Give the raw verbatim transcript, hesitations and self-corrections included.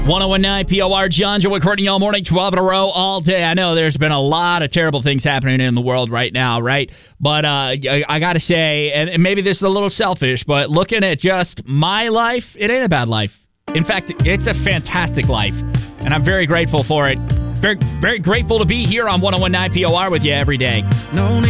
one oh one nine P O R, John Joe recording y'all morning, twelve in a row all day. I know there's been a lot of terrible things happening in the world right now, right? But uh, I, I got to say, and maybe this is a little selfish, but looking at just my life, it ain't a bad life. In fact, it's a fantastic life, and I'm very grateful for it. Very, very grateful to be here on one oh one nine P O R with you every day. No need